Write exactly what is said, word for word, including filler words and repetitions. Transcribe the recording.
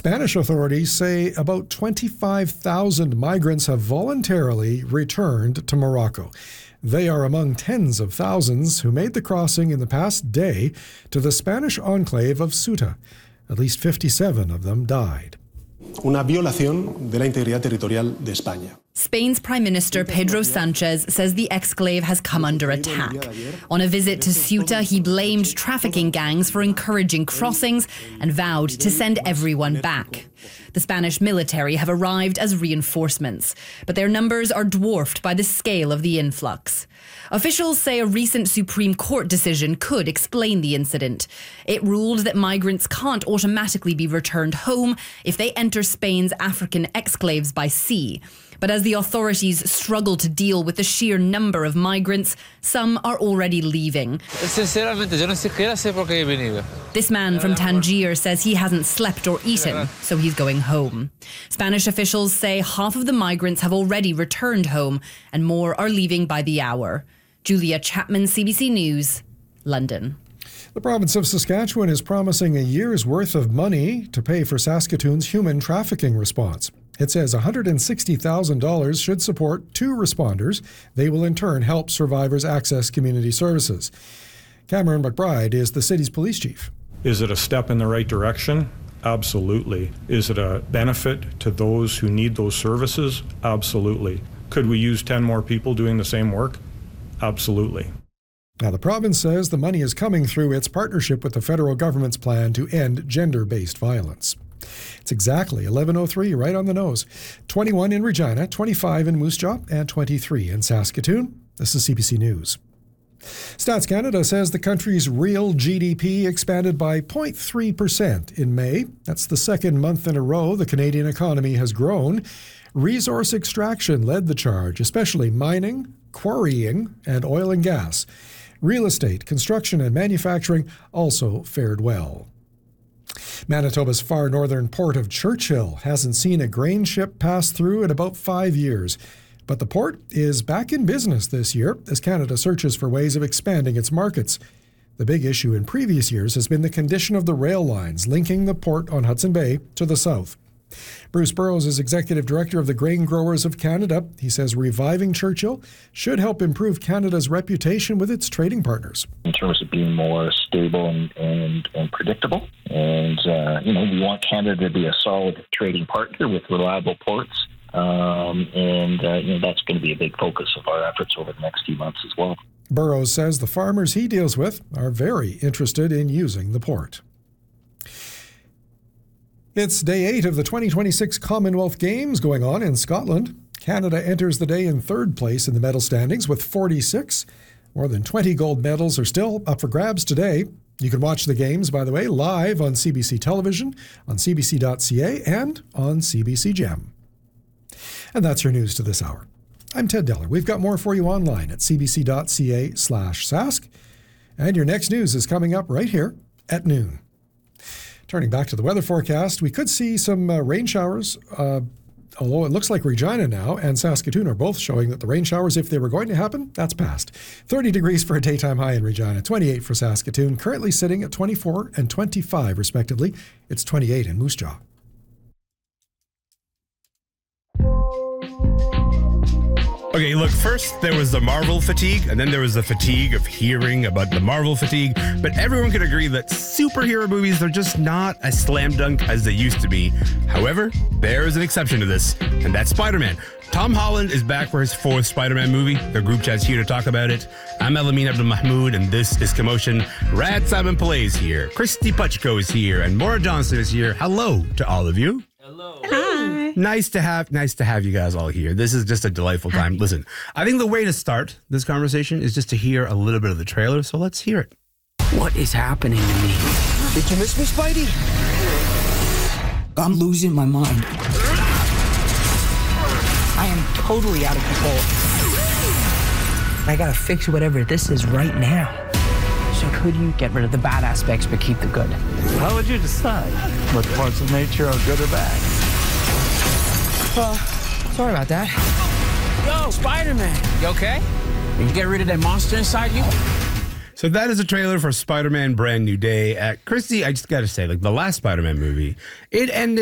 Spanish authorities say about twenty-five thousand migrants have voluntarily returned to Morocco. They are among tens of thousands who made the crossing in the past day to the Spanish enclave of Ceuta. At least fifty-seven of them died. Una violación de la integridad territorial de España. Spain's Prime Minister Pedro Sanchez says the exclave has come under attack. On a visit to Ceuta, he blamed trafficking gangs for encouraging crossings and vowed to send everyone back. The Spanish military have arrived as reinforcements, but their numbers are dwarfed by the scale of the influx. Officials say a recent Supreme Court decision could explain the incident. It ruled that migrants can't automatically be returned home if they enter Spain's African exclaves by sea. But as the authorities struggle to deal with the sheer number of migrants, some are already leaving. This man from Tangier says he hasn't slept or eaten, so he's going home. Spanish officials say half of the migrants have already returned home and more are leaving by the hour. Julia Chapman, C B C News, London. The province of Saskatchewan is promising a year's worth of money to pay for Saskatoon's human trafficking response. It says one hundred sixty thousand dollars should support two responders. They will in turn help survivors access community services. Cameron McBride is the city's police chief. Is it a step in the right direction? Absolutely. Is it a benefit to those who need those services? Absolutely. Could we use ten more people doing the same work? Absolutely. Now, the province says the money is coming through its partnership with the federal government's plan to end gender-based violence. It's exactly eleven oh three, right on the nose. twenty-one in Regina, twenty-five in Moose Jaw, and twenty-three in Saskatoon. This is C B C News. Stats Canada says the country's real G D P expanded by zero point three percent in May. That's the second month in a row the Canadian economy has grown. Resource extraction led the charge, especially mining, quarrying, and oil and gas. Real estate, construction, and manufacturing also fared well. Manitoba's far northern port of Churchill hasn't seen a grain ship pass through in about five years. But the port is back in business this year as Canada searches for ways of expanding its markets. The big issue in previous years has been the condition of the rail lines linking the port on Hudson Bay to the south. Bruce Burrows is Executive Director of the Grain Growers of Canada. He says reviving Churchill should help improve Canada's reputation with its trading partners. In terms of being more stable and, and, and predictable. And, uh, you know, we want Canada to be a solid trading partner with reliable ports. Um, and, uh, you know, that's going to be a big focus of our efforts over the next few months as well. Burrows says the farmers he deals with are very interested in using the port. It's day eight of the twenty twenty-six Commonwealth Games going on in Scotland. Canada enters the day in third place in the medal standings with forty-six. More than twenty gold medals are still up for grabs today. You can watch the games, by the way, live on C B C Television, on C B C dot C A, and on C B C Gem. And that's your news to this hour. I'm Ted Deller. We've got more for you online at C B C dot C A slash Sask. And your next news is coming up right here at noon. Turning back to the weather forecast, we could see some uh, rain showers, uh, although it looks like Regina now and Saskatoon are both showing that the rain showers, if they were going to happen, that's past. thirty degrees for a daytime high in Regina, twenty-eight for Saskatoon, currently sitting at twenty-four and twenty-five respectively. It's twenty-eight in Moose Jaw. Okay, look, first there was the Marvel fatigue, and then there was the fatigue of hearing about the Marvel fatigue, but everyone could agree that superhero movies are just not as slam dunk as they used to be. However, there is an exception to this, and that's Spider-Man. Tom Holland is back for his fourth Spider-Man movie. The group chat's here to talk about it. I'm Elamin Abdul-Mahmoud, and this is Commotion. Rad Simon Pillay is here. Christy Puchko is here, and Maura Johnson is here. Hello to all of you. Hello. Hi. Nice to have nice to have you guys all here. This is just a delightful time. Listen, I think the way to start this conversation is just to hear a little bit of the trailer, so let's hear it. What is happening to me? Did you miss me, Spidey? I'm losing my mind. I am totally out of control. I gotta fix whatever this is right now. So could you get rid of the bad aspects but keep the good? How would you decide what parts of nature are good or bad? Well, sorry about that. Yo, Spider-Man, you okay? Did you get rid of that monster inside you? So that is a trailer for Spider-Man Brand New Day. Uh, Christy, I just gotta say, like the last Spider-Man movie, it ended